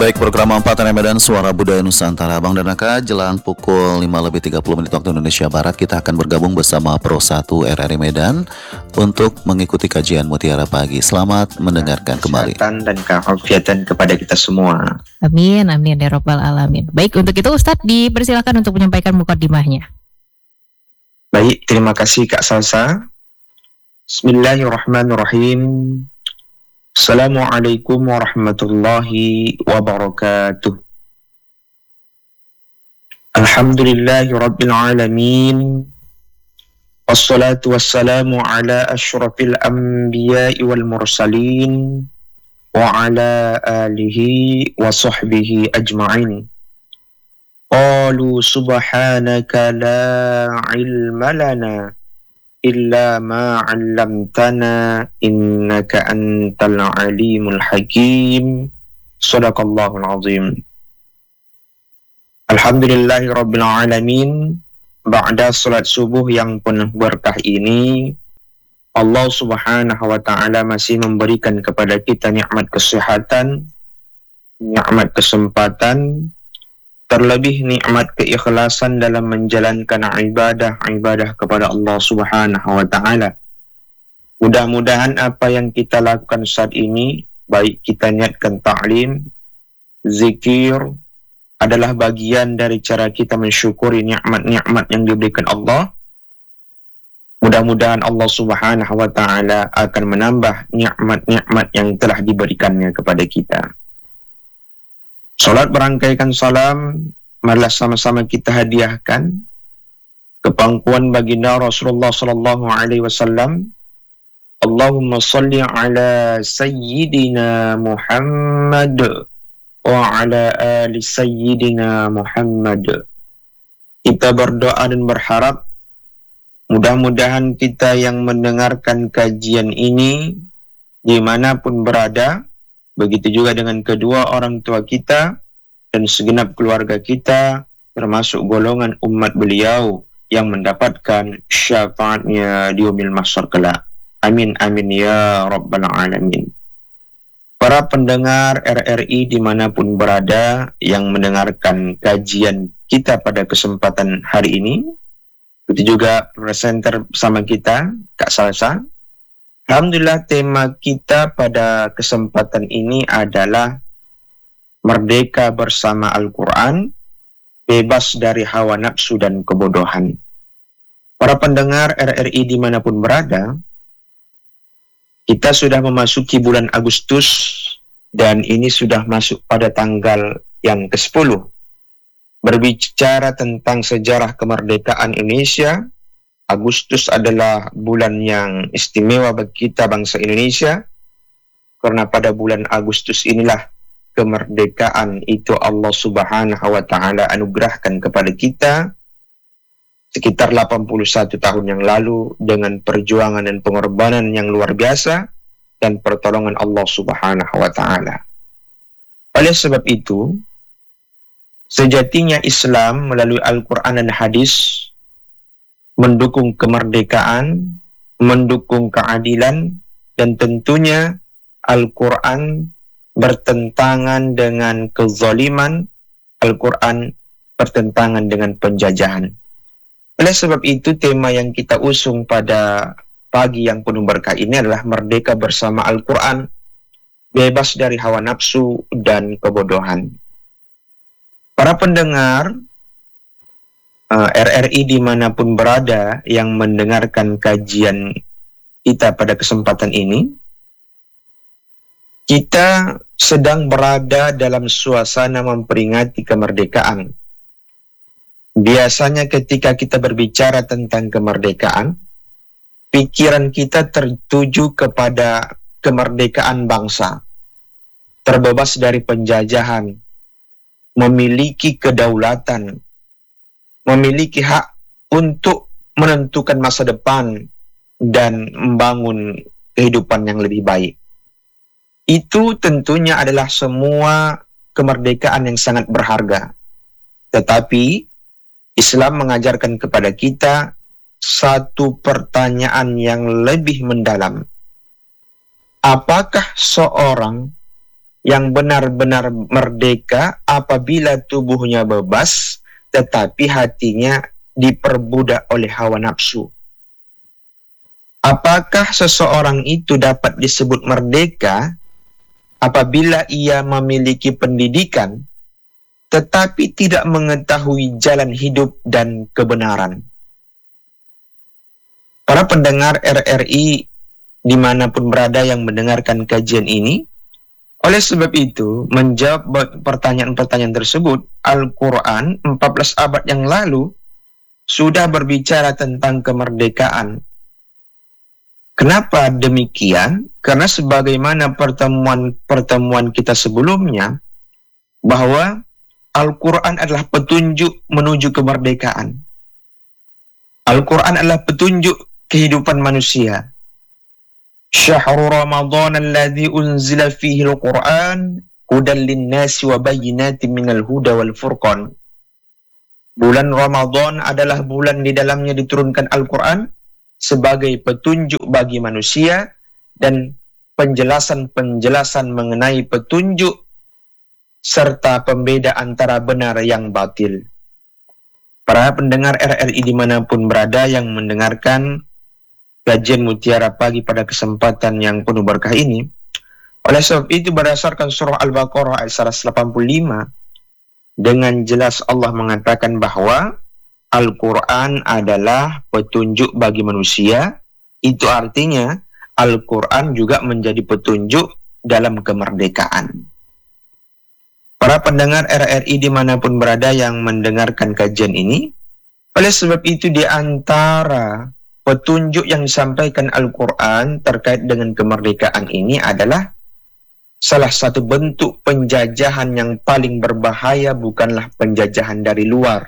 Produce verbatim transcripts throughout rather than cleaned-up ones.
Baik, program empat N M Medan Suara Budaya Nusantara. Bang dan Aka, jelang pukul lima lebih tiga puluh menit waktu Indonesia Barat, kita akan bergabung bersama Pro satu R R I Medan untuk mengikuti kajian Mutiara Pagi. Selamat mendengarkan kembali. Kesehatan dan keafiatan kepada kita semua. Amin, amin ya Rabbal Alamin. Baik, untuk itu Ustadz dipersilakan untuk menyampaikan mukadimahnya. Baik, terima kasih Kak Salsa. Bismillahirrahmanirrahim. Assalamualaikum warahmatullahi wabarakatuh. Alhamdulillahi rabbil alamin. Wassalatu wassalamu ala asyrafil anbiya'i wal mursalin wa ala alihi wa sahbihi ajma'in. Qalu subhanaka la ilma lana illa ma 'allamtana innaka antal alimul hakim. Shadaqallahul azim. Alhamdulillahi rabbil alamin. Ba'da salat subuh yang penuh berkah ini, Allah Subhanahu wa taala masih memberikan kepada kita nikmat kesehatan, nikmat kesempatan, terlebih nikmat keikhlasan dalam menjalankan ibadah-ibadah kepada Allah Subhanahu wa taala. Mudah-mudahan apa yang kita lakukan saat ini, baik kita niatkan ta'lim, zikir, adalah bagian dari cara kita mensyukuri nikmat-nikmat yang diberikan Allah. Mudah-mudahan Allah Subhanahu wa taala akan menambah nikmat-nikmat yang telah diberikannya kepada kita. Salat berangkaikan salam, marilah sama-sama kita hadiahkan ke pangkuan baginda Rasulullah sallallahu alaihi wasallam. Allahumma salli ala sayyidina Muhammad wa ala ali sayyidina Muhammad. Kita berdoa dan berharap mudah-mudahan kita yang mendengarkan kajian ini dimanapun berada, begitu juga dengan kedua orang tua kita dan segenap keluarga kita, termasuk golongan umat beliau yang mendapatkan syafaatnya di yaumil mahsyar kelak. Amin amin ya rabbal alamin. Para pendengar R R I dimanapun berada yang mendengarkan kajian kita pada kesempatan hari ini, itu juga presenter bersama kita Kak Salsa. Alhamdulillah, tema kita pada kesempatan ini adalah merdeka bersama Al-Quran, bebas dari hawa nafsu dan kebodohan. Para pendengar R R I dimanapun berada, kita sudah memasuki bulan Agustus dan ini sudah masuk pada tanggal yang kesepuluh. Berbicara tentang sejarah kemerdekaan Indonesia, Agustus adalah bulan yang istimewa bagi kita bangsa Indonesia, karena pada bulan Agustus inilah kemerdekaan itu Allah Subhanahu wa taala anugerahkan kepada kita sekitar delapan puluh satu tahun yang lalu dengan perjuangan dan pengorbanan yang luar biasa dan pertolongan Allah Subhanahu wa taala. Oleh sebab itu, sejatinya Islam melalui Al-Quran dan Hadis mendukung kemerdekaan, mendukung keadilan, dan tentunya Al-Quran bertentangan dengan kezaliman, Al-Quran bertentangan dengan penjajahan. Oleh sebab itu, tema yang kita usung pada pagi yang penuh berkah ini adalah merdeka bersama Al-Quran, bebas dari hawa nafsu dan kebodohan. Para pendengar uh, R R I dimanapun berada yang mendengarkan kajian kita pada kesempatan ini, kita sedang berada dalam suasana memperingati kemerdekaan. Biasanya ketika kita berbicara tentang kemerdekaan, pikiran kita tertuju kepada kemerdekaan bangsa, terbebas dari penjajahan, memiliki kedaulatan, memiliki hak untuk menentukan masa depan dan membangun kehidupan yang lebih baik. Itu tentunya adalah semua kemerdekaan yang sangat berharga. Tetapi Islam mengajarkan kepada kita satu pertanyaan yang lebih mendalam. Apakah seorang yang benar-benar merdeka apabila tubuhnya bebas, tetapi hatinya diperbudak oleh hawa nafsu. Apakah seseorang itu dapat disebut merdeka apabila ia memiliki pendidikan, tetapi tidak mengetahui jalan hidup dan kebenaran? Para pendengar R R I dimanapun berada yang mendengarkan kajian ini, oleh sebab itu, menjawab pertanyaan-pertanyaan tersebut, Al-Quran empat belas abad yang lalu sudah berbicara tentang kemerdekaan. Kenapa demikian? Karena sebagaimana pertemuan-pertemuan kita sebelumnya, bahwa Al-Quran adalah petunjuk menuju kemerdekaan. Al-Quran adalah petunjuk kehidupan manusia. Syahrul Ramadan alladzi unzila fihi al-Quran hudan lin-nasi wa bayyinatin minal huda wal furqan. Bulan Ramadan adalah bulan di dalamnya diturunkan Al-Quran sebagai petunjuk bagi manusia dan penjelasan-penjelasan mengenai petunjuk serta pembeda antara benar yang batil. Para pendengar R R I dimanapun berada yang mendengarkan kajian Mutiara Pagi pada kesempatan yang penuh berkah ini, oleh sebab itu berdasarkan surah Al-Baqarah ayat seratus delapan puluh lima, dengan jelas Allah mengatakan bahwa Al-Quran adalah petunjuk bagi manusia. Itu artinya Al-Quran juga menjadi petunjuk dalam kemerdekaan. Para pendengar R R I dimanapun berada yang mendengarkan kajian ini, oleh sebab itu di antara petunjuk yang disampaikan Al-Quran terkait dengan kemerdekaan ini adalah salah satu bentuk penjajahan yang paling berbahaya bukanlah penjajahan dari luar,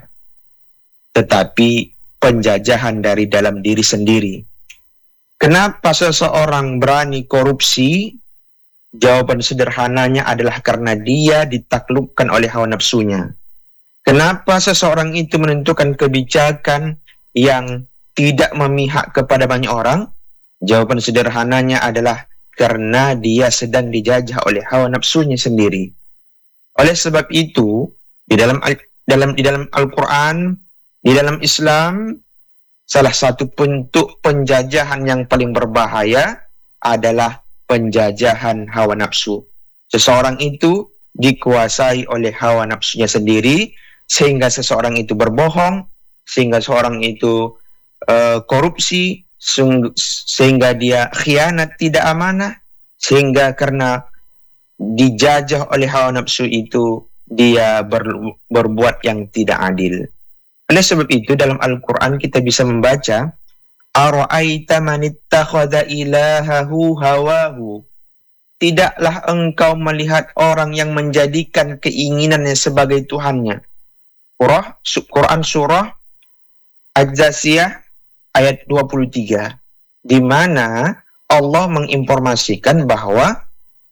tetapi penjajahan dari dalam diri sendiri. Kenapa seseorang berani korupsi? Jawaban sederhananya adalah karena dia ditaklukkan oleh hawa nafsunya. Kenapa seseorang itu menentukan kebijakan yang tidak memihak kepada banyak orang? Jawaban sederhananya adalah karena dia sedang dijajah oleh hawa nafsunya sendiri. Oleh sebab itu, di dalam dalam di dalam Al-Quran, di dalam Islam, salah satu bentuk penjajahan yang paling berbahaya adalah penjajahan hawa nafsu. Seseorang itu dikuasai oleh hawa nafsunya sendiri, sehingga seseorang itu berbohong, sehingga seorang itu Uh, korupsi, sehingga dia khianat, tidak amanah, sehingga karena dijajah oleh hawa nafsu itu dia ber, berbuat yang tidak adil. Oleh sebab itu dalam Al-Quran kita bisa membaca, Ara'aita man ittakhadha ilahahu hawahu. Tidaklah engkau melihat orang yang menjadikan keinginannya sebagai Tuhannya. Surah, Quran surah Az-Zasiyah ayat dua puluh tiga, di mana Allah menginformasikan bahwa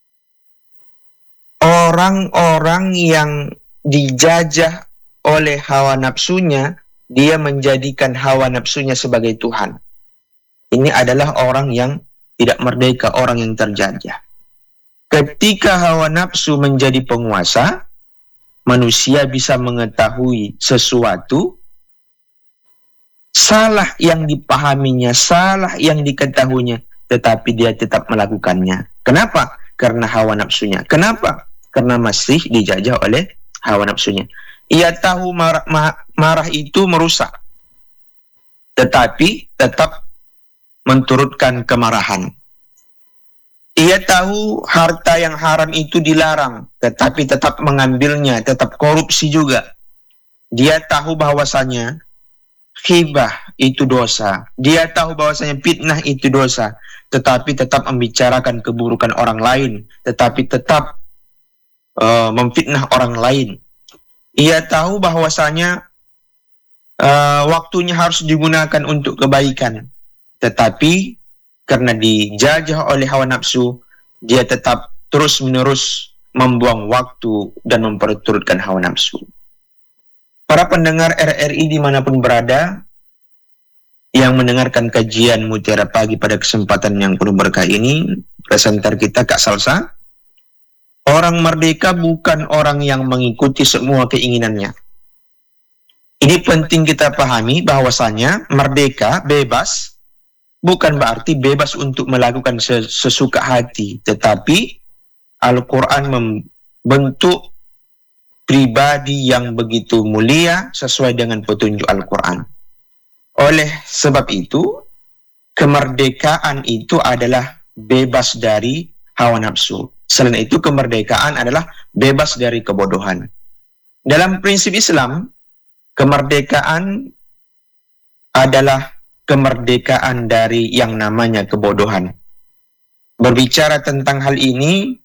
orang-orang yang dijajah oleh hawa nafsunya, dia menjadikan hawa nafsunya sebagai Tuhan. Ini adalah orang yang tidak merdeka, orang yang terjajah. Ketika hawa nafsu menjadi penguasa, manusia bisa mengetahui sesuatu, salah yang dipahaminya, salah yang diketahuinya, tetapi dia tetap melakukannya. Kenapa? Karena hawa nafsunya. Kenapa? Karena masih dijajah oleh hawa nafsunya. Ia tahu marah, marah itu merusak, tetapi tetap menturutkan kemarahan. Ia tahu harta yang haram itu dilarang, tetapi tetap mengambilnya, tetap korupsi juga. Dia tahu bahwasanya ghibah itu dosa. Dia tahu bahwasanya fitnah itu dosa, tetapi tetap membicarakan keburukan orang lain, tetapi tetap uh, memfitnah orang lain. Ia tahu bahwasanya uh, waktunya harus digunakan untuk kebaikan, tetapi karena dijajah oleh hawa nafsu, dia tetap terus-menerus membuang waktu dan memperturutkan hawa nafsu. Para pendengar R R I dimanapun berada yang mendengarkan kajian Mutiara Pagi pada kesempatan yang penuh berkah ini, presenter kita Kak Salsa, Orang merdeka bukan orang yang mengikuti semua keinginannya. Ini penting kita pahami bahwasanya merdeka, bebas, bukan berarti bebas untuk melakukan sesuka hati. Tetapi Al-Quran membentuk pribadi yang begitu mulia sesuai dengan petunjuk Al-Quran. Oleh sebab itu, kemerdekaan itu adalah bebas dari hawa nafsu. Selain itu, kemerdekaan adalah bebas dari kebodohan. Dalam prinsip Islam, kemerdekaan adalah kemerdekaan dari yang namanya kebodohan. Berbicara tentang hal ini,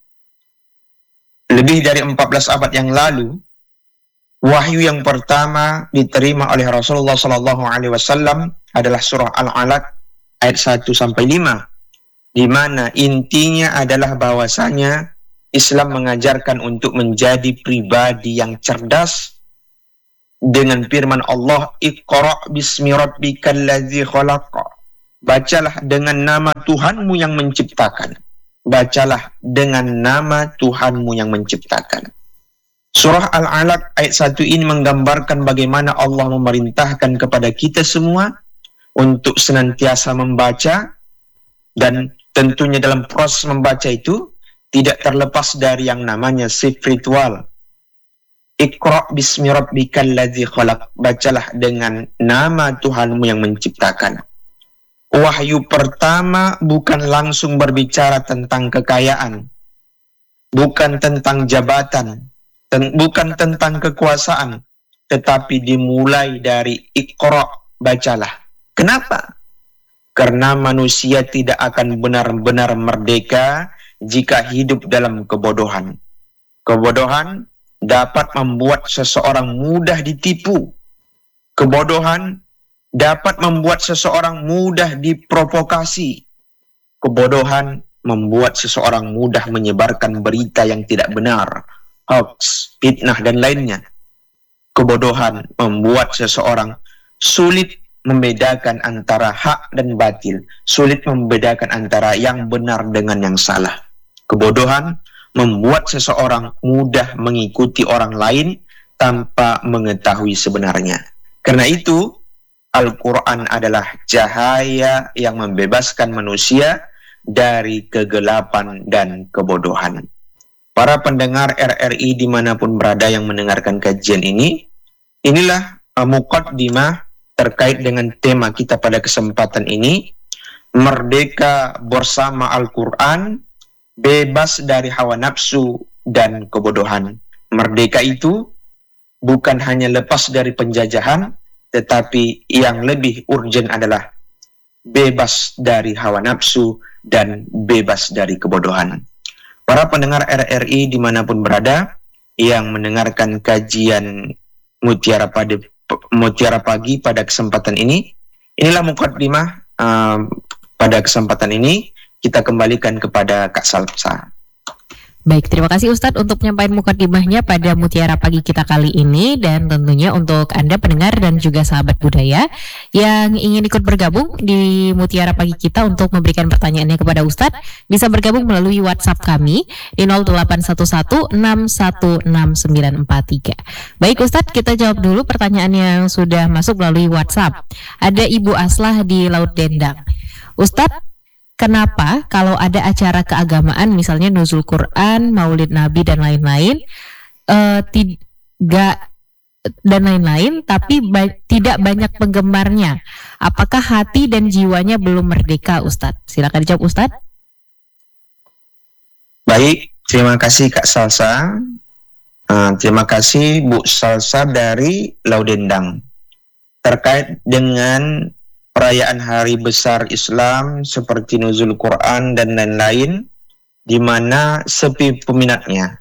lebih dari empat belas abad yang lalu, wahyu yang pertama diterima oleh Rasulullah shallallahu alaihi wasallam adalah surah Al-Alaq ayat satu sampai lima, di mana intinya adalah bahwasanya Islam mengajarkan untuk menjadi pribadi yang cerdas dengan firman Allah, Iqra' bismi rabbikal ladzi khalaq. Bacalah dengan nama Tuhanmu yang menciptakan. Bacalah dengan nama Tuhanmu yang menciptakan. Surah Al-Alaq ayat satu ini menggambarkan bagaimana Allah memerintahkan kepada kita semua untuk senantiasa membaca, dan tentunya dalam proses membaca itu tidak terlepas dari yang namanya spiritual. Iqra' bismi rabbikal ladzi khalaq. Bacalah dengan nama Tuhanmu yang menciptakan. Wahyu pertama bukan langsung berbicara tentang kekayaan, bukan tentang jabatan, ten- bukan tentang kekuasaan, tetapi dimulai dari Iqra', bacalah. Kenapa? Karena manusia tidak akan benar-benar merdeka jika hidup dalam kebodohan. Kebodohan dapat membuat seseorang mudah ditipu. Kebodohan dapat membuat seseorang mudah diprovokasi. Kebodohan membuat seseorang mudah menyebarkan berita yang tidak benar, hoax, fitnah, dan lainnya. Kebodohan membuat seseorang sulit membedakan antara hak dan batil, sulit membedakan antara yang benar dengan yang salah. Kebodohan membuat seseorang mudah mengikuti orang lain tanpa mengetahui sebenarnya. Karena itu, Al-Quran adalah cahaya yang membebaskan manusia dari kegelapan dan kebodohan. Para pendengar R R I dimanapun berada yang mendengarkan kajian ini, inilah uh, muqaddimah terkait dengan tema kita pada kesempatan ini, merdeka bersama Al-Quran, bebas dari hawa nafsu dan kebodohan. Merdeka itu bukan hanya lepas dari penjajahan, tetapi yang lebih urgent adalah bebas dari hawa nafsu dan bebas dari kebodohan. Para pendengar R R I dimanapun berada yang mendengarkan kajian Mutiara Padi, Mutiara Pagi pada kesempatan ini, inilah muqaddimah uh, pada kesempatan ini kita kembalikan kepada Kak Salsa. Baik, terima kasih Ustadz untuk penyampaian mukaddimahnya pada Mutiara Pagi kita kali ini, dan tentunya untuk Anda pendengar dan juga sahabat budaya yang ingin ikut bergabung di Mutiara Pagi kita untuk memberikan pertanyaannya kepada Ustadz, bisa bergabung melalui WhatsApp kami di nol delapan satu satu enam satu enam sembilan empat tiga. Baik Ustadz, kita jawab dulu pertanyaan yang sudah masuk melalui WhatsApp. Ada Ibu Aslah di Laut Dendang. Ustadz, kenapa kalau ada acara keagamaan misalnya nuzul Quran, Maulid Nabi dan lain-lain, uh, tidak dan lain-lain, tapi ba- tidak banyak penggemarnya? Apakah hati dan jiwanya belum merdeka, Ustadz? Silakan dijawab, Ustadz. Baik, terima kasih Kak Salsa. Uh, terima kasih Bu Salsa dari Laudendang. Terkait dengan perayaan hari besar Islam seperti nuzul Quran dan lain-lain, di mana sepi peminatnya.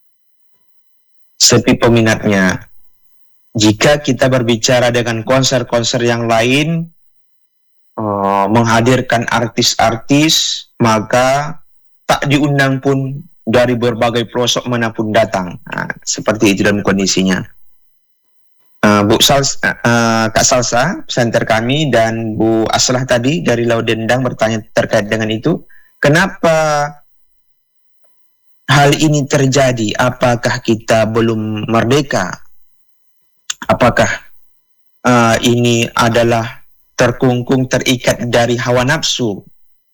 Sepi peminatnya. Jika kita berbicara dengan konser-konser yang lain, uh, menghadirkan artis-artis, maka tak diundang pun dari berbagai pelosok manapun datang. Nah, seperti itu dalam kondisinya. Uh, Bu Salsa, uh, Kak Salsa, presenter kami, dan Bu Aslah tadi dari Laut Dendang bertanya terkait dengan itu. Kenapa hal ini terjadi, apakah kita belum merdeka? Apakah uh, ini adalah terkungkung, terikat dari hawa nafsu?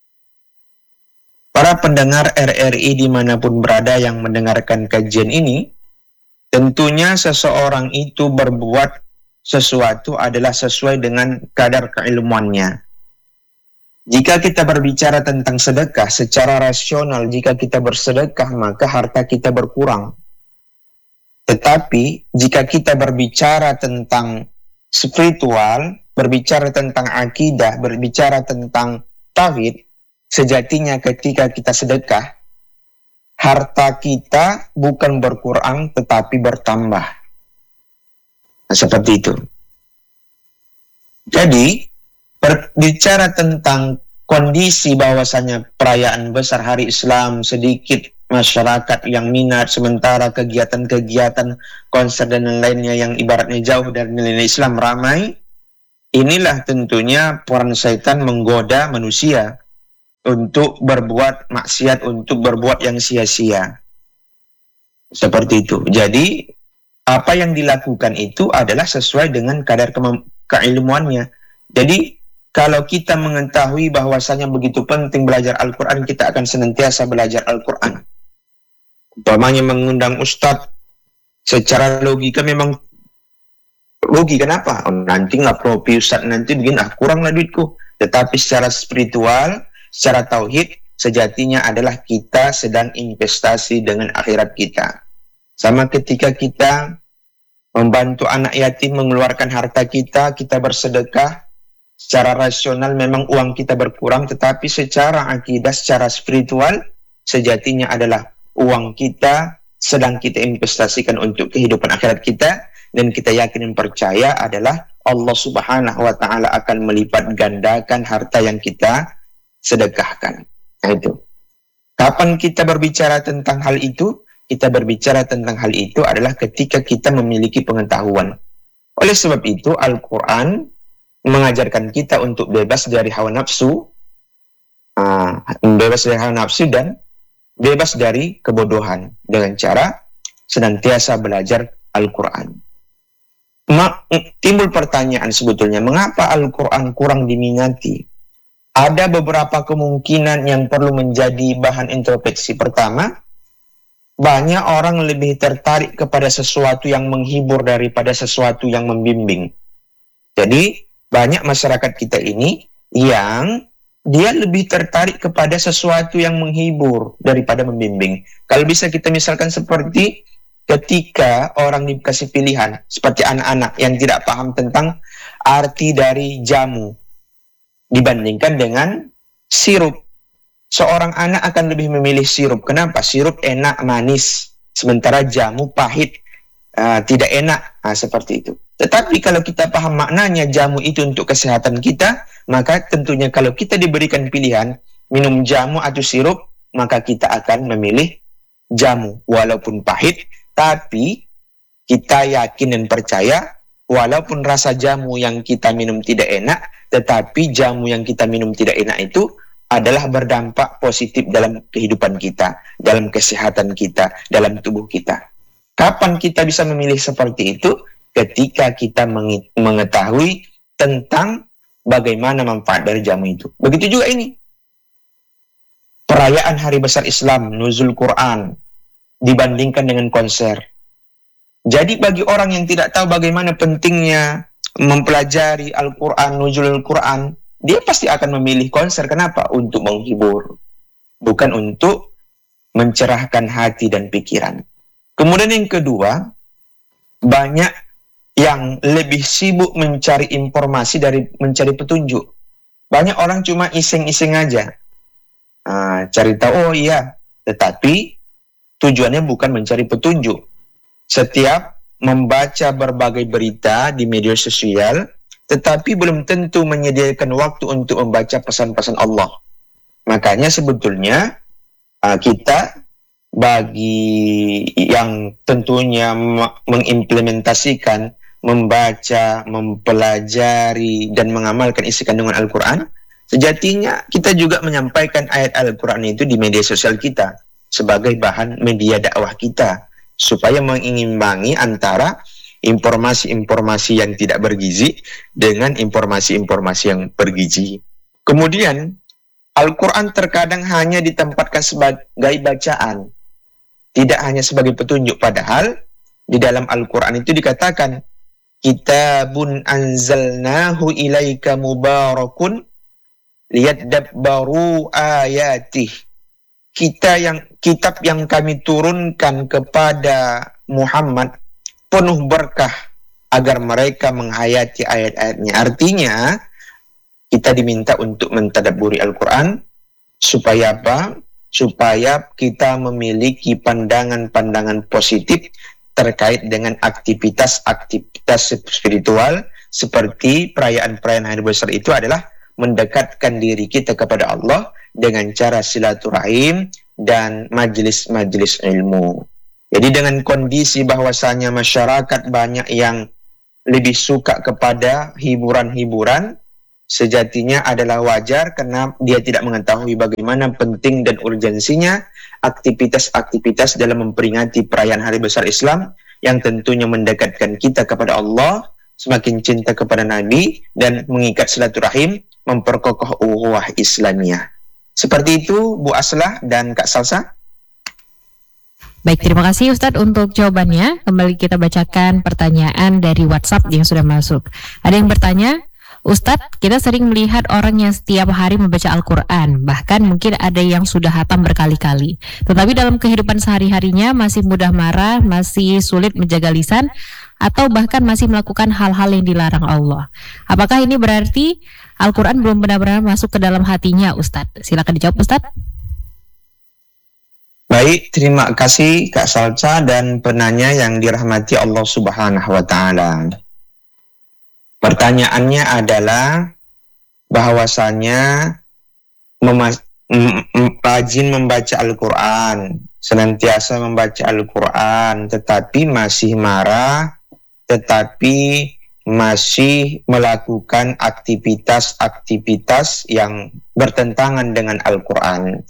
Para pendengar R R I dimanapun berada yang mendengarkan kajian ini, tentunya seseorang itu berbuat sesuatu adalah sesuai dengan kadar keilmuannya. Jika kita berbicara tentang sedekah secara rasional, jika kita bersedekah maka harta kita berkurang. Tetapi jika kita berbicara tentang spiritual, berbicara tentang akidah, berbicara tentang tauhid, sejatinya ketika kita sedekah, harta kita bukan berkurang tetapi bertambah. Nah, seperti itu. Jadi, berbicara tentang kondisi bahwasanya perayaan besar hari Islam, sedikit masyarakat yang minat, sementara kegiatan-kegiatan konser dan lainnya yang ibaratnya jauh dari nilai Islam ramai, inilah tentunya peran syaitan menggoda manusia untuk berbuat maksiat, untuk berbuat yang sia-sia. Seperti itu. Jadi, apa yang dilakukan itu adalah sesuai dengan kadar keilmuannya. Jadi, kalau kita mengetahui bahwasanya begitu penting belajar Al-Quran, kita akan senantiasa belajar Al-Quran. Umpamanya mengundang ustadz, secara logika memang rugi. Kenapa? Oh, nanti nggak propi ustadz, nanti begini, ah kuranglah duitku. Tetapi secara spiritual, secara tauhid, sejatinya adalah kita sedang investasi dengan akhirat kita. Sama ketika kita membantu anak yatim mengeluarkan harta kita, kita bersedekah, secara rasional memang uang kita berkurang, tetapi secara akidah, secara spiritual, sejatinya adalah uang kita sedang kita investasikan untuk kehidupan akhirat kita, dan kita yakin dan percaya adalah Allah Subhanahu wa Ta'ala akan melipat gandakan harta yang kita sedekahkan. Nah itu. Kapan kita berbicara tentang hal itu? Kita berbicara tentang hal itu adalah ketika kita memiliki pengetahuan. Oleh sebab itu, Al-Quran mengajarkan kita untuk bebas dari hawa nafsu, uh, bebas dari hawa nafsu dan bebas dari kebodohan dengan cara senantiasa belajar Al-Quran. Ma- timbul pertanyaan sebetulnya, mengapa Al-Quran kurang diminati? Ada beberapa kemungkinan yang perlu menjadi bahan introspeksi. Pertama, banyak orang lebih tertarik kepada sesuatu yang menghibur daripada sesuatu yang membimbing. Jadi, banyak masyarakat kita ini yang dia lebih tertarik kepada sesuatu yang menghibur daripada membimbing. Kalau bisa kita misalkan seperti ketika orang dikasih pilihan, seperti anak-anak yang tidak paham tentang arti dari jamu, dibandingkan dengan sirup. Seorang anak akan lebih memilih sirup. Kenapa? Sirup enak, manis. Sementara jamu pahit, uh, tidak enak. Nah, seperti itu. Tetapi kalau kita paham maknanya jamu itu untuk kesehatan kita, maka tentunya kalau kita diberikan pilihan minum jamu atau sirup, maka kita akan memilih jamu. Walaupun pahit, tapi kita yakin dan percaya, walaupun rasa jamu yang kita minum tidak enak, tetapi jamu yang kita minum tidak enak itu adalah berdampak positif dalam kehidupan kita, dalam kesehatan kita, dalam tubuh kita. Kapan kita bisa memilih seperti itu? Ketika kita mengetahui tentang bagaimana manfaat dari jamu itu. Begitu juga ini. Perayaan Hari Besar Islam, Nuzul Quran, dibandingkan dengan konser. Jadi bagi orang yang tidak tahu bagaimana pentingnya mempelajari Al-Quran, Nuzul Al-Quran, dia pasti akan memilih konser. Kenapa? Untuk menghibur. Bukan untuk mencerahkan hati dan pikiran. Kemudian yang kedua, banyak yang lebih sibuk mencari informasi dari mencari petunjuk. Banyak orang cuma iseng-iseng aja. Nah, cari tahu, oh iya. Tetapi tujuannya bukan mencari petunjuk. Setiap membaca berbagai berita di media sosial, tetapi belum tentu menyediakan waktu untuk membaca pesan-pesan Allah. Makanya sebetulnya uh, kita bagi yang tentunya mengimplementasikan, membaca, mempelajari, dan mengamalkan isi kandungan Al-Quran, sejatinya kita juga menyampaikan ayat Al-Quran itu di media sosial kita. sebagai bahan media dakwah kita, supaya mengimbangi antara informasi-informasi yang tidak bergizi dengan informasi-informasi yang bergizi. Kemudian, Al-Quran terkadang hanya ditempatkan sebagai bacaan, tidak hanya sebagai petunjuk. Padahal, di dalam Al-Quran itu dikatakan, Kitabun anzalnahu ilaika mubarakun liyadabbaru ayatih. Kita yang kitab yang kami turunkan kepada Muhammad penuh berkah agar mereka menghayati ayat-ayatnya. Artinya, kita diminta untuk mentadabburi Al-Quran supaya apa? Supaya kita memiliki pandangan-pandangan positif terkait dengan aktivitas-aktivitas spiritual, seperti perayaan-perayaan hari besar itu adalah mendekatkan diri kita kepada Allah dengan cara silaturahim dan majelis-majelis ilmu. Jadi dengan kondisi bahwasanya masyarakat banyak yang lebih suka kepada hiburan-hiburan, sejatinya adalah wajar karena dia tidak mengetahui bagaimana penting dan urgensinya aktivitas-aktivitas dalam memperingati perayaan hari besar Islam yang tentunya mendekatkan kita kepada Allah, semakin cinta kepada Nabi, dan mengikat silaturahim, memperkokoh ukhuwah Islamiyah. Seperti itu Bu Aslah dan Kak Salsa. Baik, terima kasih Ustadz untuk jawabannya. Kembali kita bacakan pertanyaan dari WhatsApp yang sudah masuk. Ada yang bertanya, Ustadz, kita sering melihat orang yang setiap hari membaca Al-Quran, bahkan mungkin ada yang sudah hatam berkali-kali. Tetapi dalam kehidupan sehari-harinya masih mudah marah, masih sulit menjaga lisan, atau bahkan masih melakukan hal-hal yang dilarang Allah. Apakah ini berarti Al-Quran belum benar-benar masuk ke dalam hatinya, Ustadz? Silakan dijawab, Ustadz. Baik, terima kasih Kak Salsa dan penanya yang dirahmati Allah Subhanahu wa Ta'ala. Pertanyaannya adalah bahwasanya memas- m- m- rajin membaca Al-Quran, senantiasa membaca Al-Quran, tetapi masih marah, tetapi masih melakukan aktivitas-aktivitas yang bertentangan dengan Al-Quran.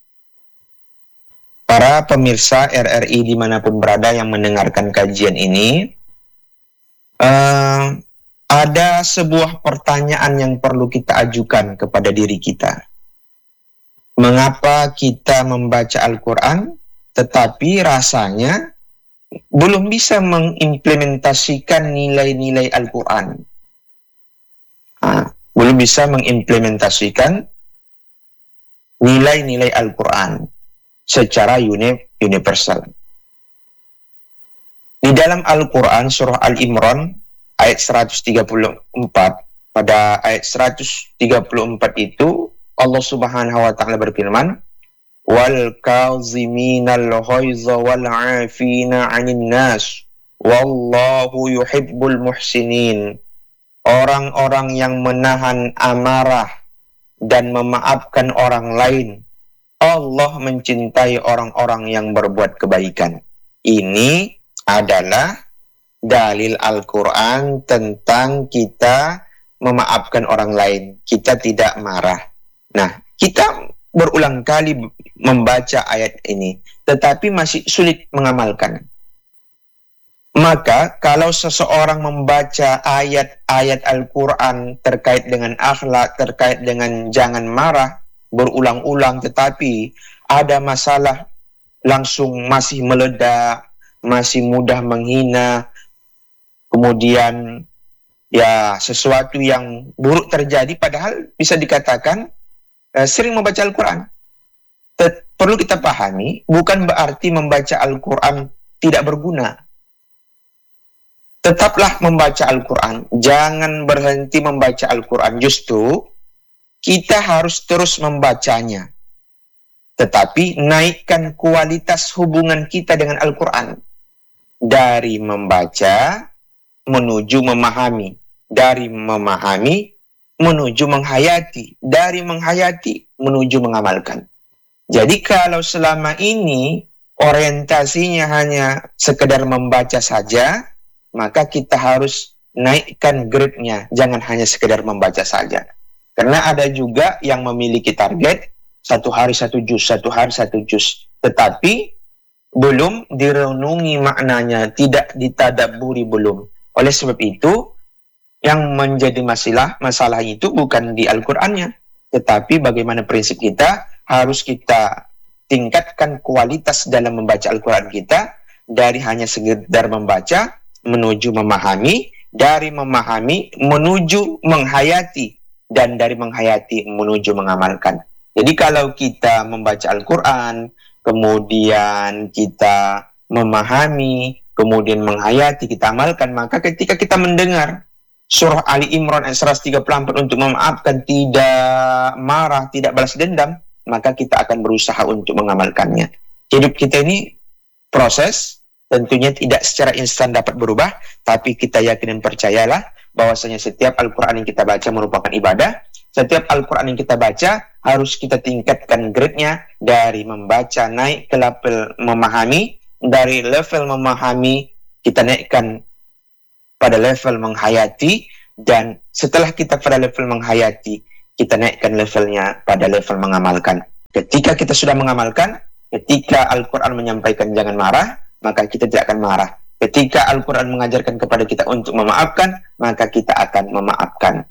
Para pemirsa R R I dimanapun berada yang mendengarkan kajian ini, uh, ada sebuah pertanyaan yang perlu kita ajukan kepada diri kita. Mengapa kita membaca Al-Quran, tetapi rasanya belum bisa mengimplementasikan nilai-nilai Al-Quran? Nah, belum bisa mengimplementasikan nilai-nilai Al-Quran secara uni- universal. Di dalam Al-Quran, surah Al-Imran, ayat seratus tiga puluh empat, pada ayat seratus tiga puluh empat itu Allah Subhanahu wa Ta'ala berfirman, wal kaziminal ghaiza wal 'afina 'anil nas wallahu yuhibbul muhsinin. Orang-orang yang menahan amarah dan memaafkan orang lain, Allah mencintai orang-orang yang berbuat kebaikan. Ini adalah dalil Al-Quran tentang kita memaafkan orang lain, kita tidak marah. Nah, kita berulang kali membaca ayat ini, tetapi masih sulit mengamalkan. Maka, kalau seseorang membaca ayat-ayat Al-Quran terkait dengan akhlak, terkait dengan jangan marah, berulang-ulang, tetapi ada masalah, langsung masih meledak, masih mudah menghina, kemudian ya sesuatu yang buruk terjadi, padahal bisa dikatakan eh, sering membaca Al-Quran. Tet- perlu kita pahami, bukan berarti membaca Al-Quran tidak berguna. Tetaplah membaca Al-Quran, jangan berhenti membaca Al-Quran. Justru kita harus terus membacanya, tetapi naikkan kualitas hubungan kita dengan Al-Quran dari membaca menuju memahami, dari memahami menuju menghayati, dari menghayati menuju mengamalkan. Jadi kalau selama ini orientasinya hanya sekedar membaca saja, maka kita harus naikkan grade-nya, jangan hanya sekedar membaca saja. Karena ada juga yang memiliki target satu hari satu juz, satu hari satu juz. tetapi belum direnungi maknanya, tidak ditadabburi belum. Oleh sebab itu, yang menjadi masalah, masalah itu bukan di Al-Qur'annya, tetapi bagaimana prinsip kita, harus kita tingkatkan kualitas dalam membaca Al-Qur'an kita, dari hanya sekedar membaca menuju memahami, dari memahami menuju menghayati, dan dari menghayati menuju mengamalkan. Jadi kalau kita membaca Al-Qur'an, kemudian kita memahami, kemudian menghayati, kita amalkan, maka ketika kita mendengar surah Ali Imran ayat seratus tiga puluh empat untuk memaafkan, tidak marah, tidak balas dendam, maka kita akan berusaha untuk mengamalkannya. Hidup kita ini proses, tentunya tidak secara instan dapat berubah, tapi kita yakin dan percayalah bahwasanya setiap Al-Quran yang kita baca merupakan ibadah. Setiap Al-Quran yang kita baca harus kita tingkatkan grade-nya, dari membaca naik ke level memahami, dari level memahami kita naikkan pada level menghayati, dan setelah kita pada level menghayati, kita naikkan levelnya pada level mengamalkan. Ketika kita sudah mengamalkan, ketika Al-Quran menyampaikan jangan marah, maka kita tidak akan marah. Ketika Al-Quran mengajarkan kepada kita untuk memaafkan, maka kita akan memaafkan.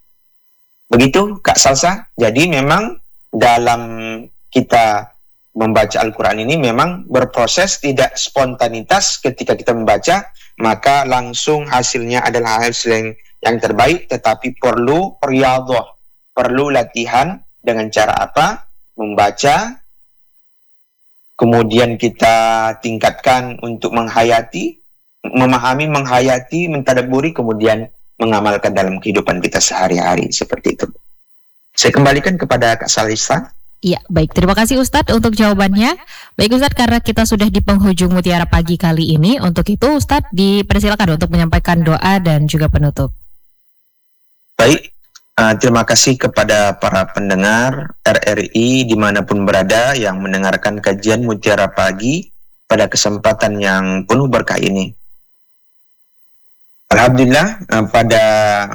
Begitu Kak Salsa. Jadi memang dalam kita membaca Al-Quran ini memang berproses, tidak spontanitas. Ketika kita membaca, maka langsung hasilnya adalah hasil yang, yang terbaik, tetapi perlu riyadhah, perlu latihan. Dengan cara apa? Membaca, kemudian kita tingkatkan untuk menghayati, memahami, menghayati, mentadabburi, kemudian mengamalkan dalam kehidupan kita sehari-hari, seperti itu. Saya kembalikan kepada Kak Salisa. Iya, baik. Terima kasih Ustadz untuk jawabannya. Baik Ustadz, karena kita sudah di penghujung Mutiara Pagi kali ini, untuk itu Ustadz dipersilakan untuk menyampaikan doa dan juga penutup. Baik, uh, terima kasih kepada para pendengar R R I dimanapun berada yang mendengarkan kajian Mutiara Pagi pada kesempatan yang penuh berkah ini. Alhamdulillah, uh, pada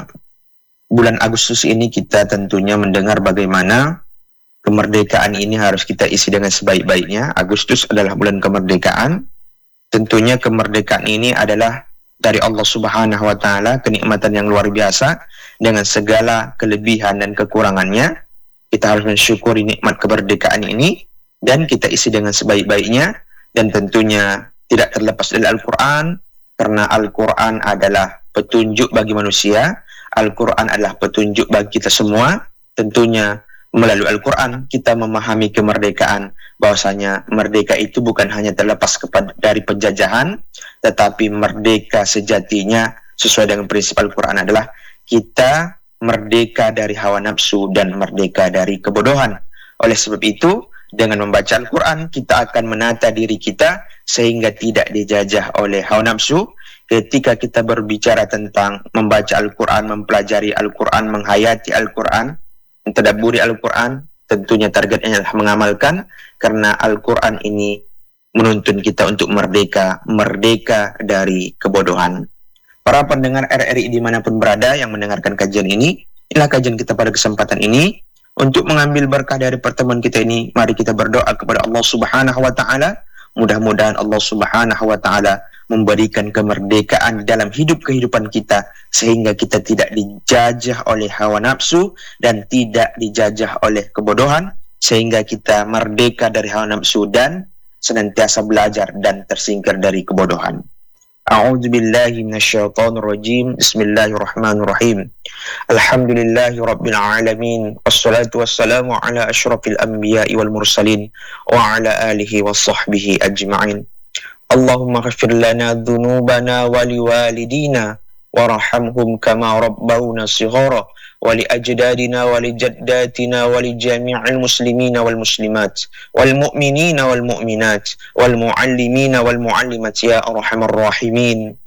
bulan Agustus ini kita tentunya mendengar bagaimana kemerdekaan ini harus kita isi dengan sebaik-baiknya. Agustus adalah bulan kemerdekaan. Tentunya kemerdekaan ini adalah dari Allah Subhanahu wa Ta'ala, kenikmatan yang luar biasa dengan segala kelebihan dan kekurangannya. Kita harus mensyukuri nikmat kemerdekaan ini dan kita isi dengan sebaik-baiknya, dan tentunya tidak terlepas dari Al-Quran, karena Al-Quran adalah petunjuk bagi manusia. Al-Quran adalah petunjuk bagi kita semua. Tentunya melalui Al-Quran kita memahami kemerdekaan, bahwasanya merdeka itu bukan hanya terlepas kepada dari penjajahan, tetapi merdeka sejatinya sesuai dengan prinsip Al-Quran adalah kita merdeka dari hawa nafsu dan merdeka dari kebodohan. Oleh sebab itu, dengan membaca Al-Quran kita akan menata diri kita sehingga tidak dijajah oleh hawa nafsu. Ketika kita berbicara tentang membaca Al-Quran, mempelajari Al-Quran, menghayati Al-Quran, mentadabburi Al-Quran, tentunya targetnya adalah mengamalkan, karena Al-Quran ini menuntun kita untuk merdeka, merdeka dari kebodohan. Para pendengar R R I dimanapun berada yang mendengarkan kajian ini, inilah kajian kita pada kesempatan ini. Untuk mengambil berkah dari pertemuan kita ini, mari kita berdoa kepada Allah Subhanahu wa Ta'ala. Mudah-mudahan Allah Subhanahu wa Ta'ala memberikan kemerdekaan dalam hidup kehidupan kita, sehingga kita tidak dijajah oleh hawa nafsu dan tidak dijajah oleh kebodohan, sehingga kita merdeka dari hawa nafsu dan senantiasa belajar dan tersingkir dari kebodohan. A'udzu billahi minasyaitonir rajim. Bismillahirrahmanirrahim. Alhamdulillahi rabbil alamin. Wassalatu wassalamu ala asyrafil anbiya'i wal mursalin wa ala alihi wassahbihi ajma'in. Allahumma ghfir lana dhunubana wa liwalidina warhamhum kama rabbawna shighara wa li ajdadina wa li jaddatina wa li jami'il muslimina wal muslimat wal mu'minina wal mu'minat wal muallimina wal muallimat ya arhamar rahimin.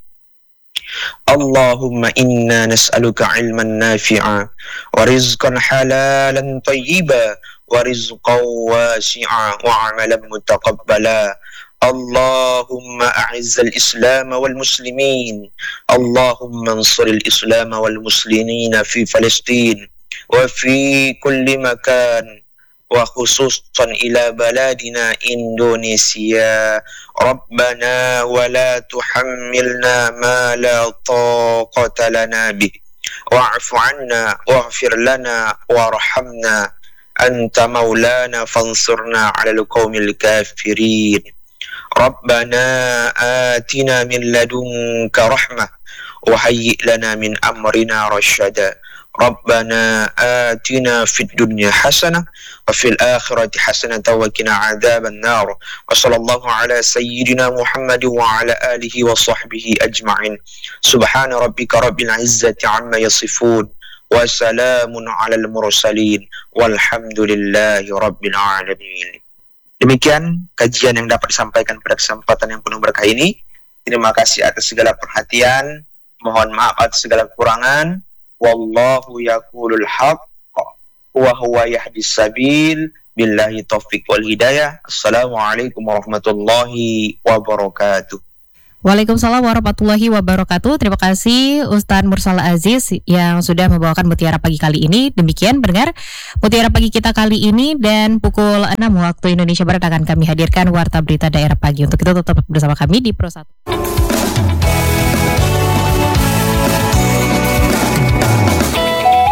Allahumma inna nas'aluka ilman nafi'a wa rizqan halalan tayyiba wa rizqan wasi'a wa amalan mutaqabbala. Allahumma a'izzal Islam wal muslimin. Allahumma ansuril Islam wal muslimin fi Palestin wa fi kulli makan. وخصوصا إلى بلادنا إندونيسيا. ربنا ولا تحملنا ما لا طاقة لنا به واعف عنا واغفر لنا وارحمنا أنت مولانا فانصرنا على القوم الكافرين. ربنا آتنا من لدنك رحمة وهيئ لنا من أمرنا رشدا. ربنا آتنا في الدنيا حسنة وفي الآخرة حسنة وقنا عذاب النار. وصلى الله على سيدنا محمد وعلى آله وصحبه أجمعين. سبحان ربك رب العزة عما يصفون وسلام على المرسلين والحمد لله رب العالمين. Demikian kajian yang dapat disampaikan pada kesempatan yang penuh berkah ini. Terima kasih atas segala perhatian. Mohon maaf atas segala kekurangan. Wallahu yaqulul haqq wa huwa yahdis sabil. Billahi taufiq wal hidayah. Assalamualaikum warahmatullahi wabarakatuh. Waalaikumsalam warahmatullahi wabarakatuh. Terima kasih Ustadz Mursala Aziz yang sudah membawakan Mutiara Pagi kali ini. Demikian pendengar Mutiara Pagi kita kali ini, dan pukul enam waktu Indonesia Barat akan kami hadirkan Warta Berita Daerah Pagi. Untuk itu tetap bersama kami di Pro satu.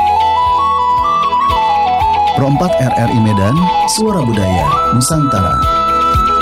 Pro empat R R I Medan, Suara Budaya Nusantara.